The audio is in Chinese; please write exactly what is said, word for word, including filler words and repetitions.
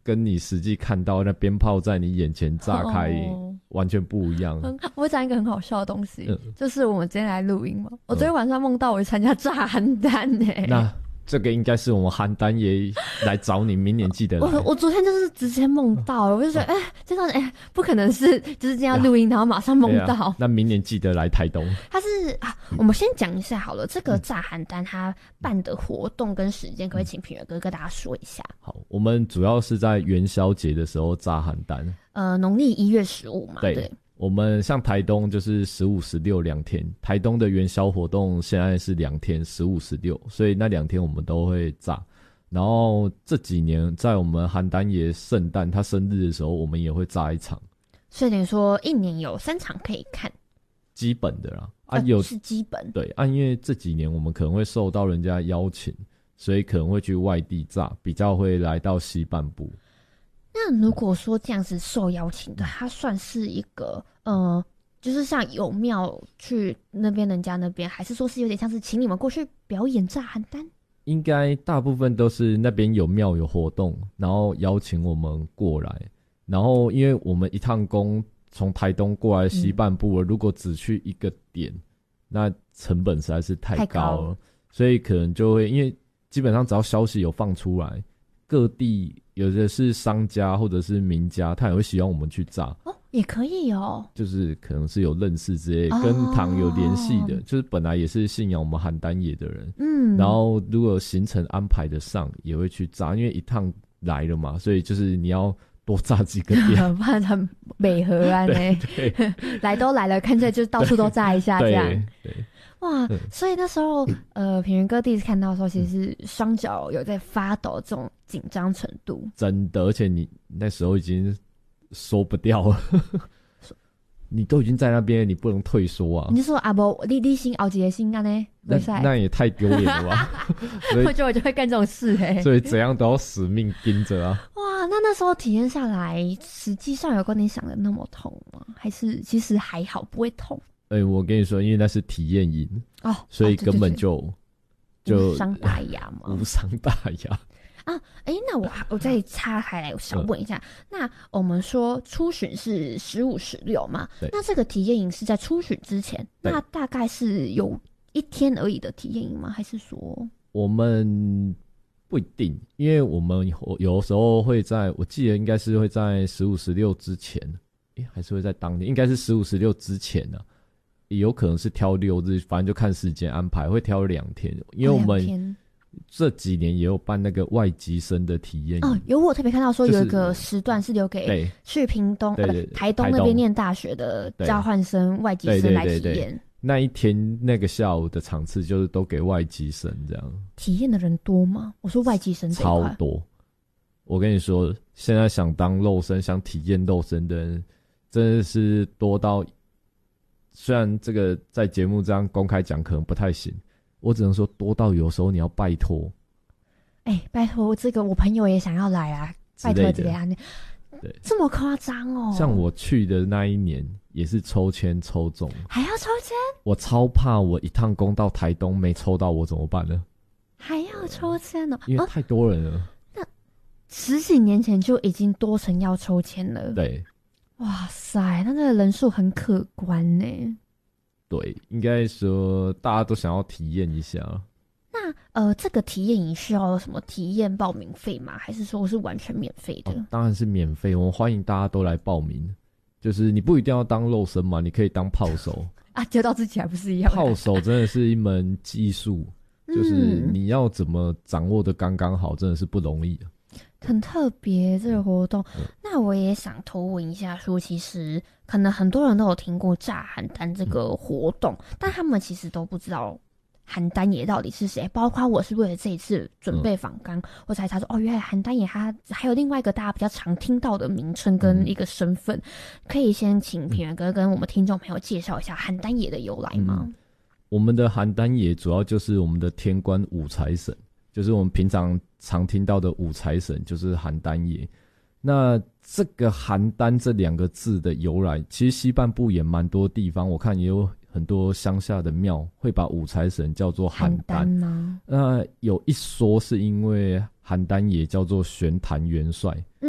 跟你实际看到那鞭炮在你眼前炸开、哦、完全不一样。 我会讲一个很好笑的东西、嗯、就是我们今天来录音嘛，我昨天晚上梦到我去参加炸邯郸耶、欸、 那这个应该是我们邯郸爷来找你，明年记得来。 我我昨天就是直接梦到，我就觉得哎，这种哎不可能是就是这样录音，然后马上梦到、啊。 那明年记得来台东。 他是啊，我们先讲一下好了，这个炸邯郸他办的活动跟时间，可不可以请品源哥跟大家说一下？ 好，我们主要是在元宵节的时候炸邯郸， 呃，农历一月十五嘛，对。对， 我们像台东就是十五、十六两天，台东的元宵活动现在是两天，十五、十六，所以那两天我们都会炸。然后这几年在我们邯郸爷圣诞他生日的时候，我们也会炸一场。 所以等于说一年有三场可以看， 基本的啦。啊，有、 呃、是基本。 对啊，因为这几年我们可能会受到人家邀请，所以可能会去外地炸，比较会来到西半部。 那如果说这样子受邀请的，它算是一个呃，就是像有庙去那边人家那边，还是说是有点像是请你们过去表演炸邯郸？ 应该大部分都是那边有庙有活动，然后邀请我们过来。然后因为我们一趟工从台东过来西半部了、嗯、如果只去一个点，那成本实在是太高了，所以可能就会因为基本上只要消息有放出来，各地有的是商家或者是民家，他也会希望我们去炸哦，也可以哦， 就是可能是有认识之类、哦、跟堂有联系的，就是本来也是信仰我们邯郸爷的人，嗯，然后如果行程安排得上也会去炸，因为一趟来了嘛，所以就是你要多炸几个点， 不然很美和啊呢，来都来了，看起来就到处都炸一下这样。对对对，哇，所以那时候呃，品源哥第一次看到的时候，其实是双脚有在发抖，这种紧张程度。真的，而且你那时候已经缩不掉了，你都已经在那边，你不能退缩啊！ 你就说啊不，你你先熬几个心啊呢？ 那那也太丢脸了吧！ 我觉得我就会干这种事哎、欸， 所以怎样都要死命盯着啊！ 哇，那那时候体验下来，实际上有跟你想的那么痛吗？还是其实还好，不会痛？ 哎、欸，我跟你说，因为那是体验营哦，所以根本就、啊、 对对对就无伤大雅嘛， 无伤大雅啊。哎、欸，那我我再插开来，我想问一下，嗯、那我们说初巡是十五、十六嘛？那这个体验营是在初巡之前，那大概是有一天而已的体验营吗？还是说我们不一定？因为我们有时候会在，我记得应该是会在十五、十六之前，哎、欸，还是会在当天，应该是十五、十六之前呢、啊。也有可能是挑六日，反正就看时间安排，会挑两天，因为我们这几年也有办那个外籍生的体验哦，有我特别看到说有一个时段是留给去屏东、就是、呃台东那边念大学的交换生外籍生来体验。对对对对， 那一天那个下午的场次就是都给外籍生这样。 体验的人多吗？我说外籍生这一块超多。我跟你说，现在想当肉身、想体验肉身的人，真的是多到。虽然这个在节目这样公开讲可能不太行，我只能说多到有时候你要拜托。 哎、欸，拜托，这个我朋友也想要来啊，拜托这样，对，这么夸张哦。 像我去的那一年也是抽签抽中， 还要抽签？ 我超怕我一趟工到台东没抽到我怎么办呢？ 还要抽签哦， 因为太多人了。哦、 那十几年前就已经多成要抽签了。 对。 哇塞，那这个人数很可观呢。 对，应该说大家都想要体验一下。 那呃，这个体验营需要有什么体验报名费吗？还是说是完全免费的、 哦？当然是免费，我们欢迎大家都来报名。就是你不一定要当肉身嘛，你可以当炮手啊，丢到自己还不是一样？ 炮手真的是一门技术，就是你要怎么掌握的刚刚好，真的是不容易。 很特别这个活动、嗯、那我也想偷问一下说，其实可能很多人都有听过炸邯郸这个活动、嗯、但他们其实都不知道邯郸爷到底是谁，包括我是为了这一次准备访纲、嗯、我才查说哦，原来邯郸爷他还有另外一个大家比较常听到的名称跟一个身份、嗯、可以先请品源哥跟我们听众朋友介绍一下邯郸爷的由来吗、嗯、 我们的邯郸爷主要就是我们的天官五财神，就是我们平常常听到的五财神，就是邯郸爷。那这个邯郸这两个字的由来，其实西半部也蛮多地方，我看也有很多乡下的庙会把五财神叫做邯郸吗？那有一说是因为邯郸爷叫做玄坛元帅，嗯，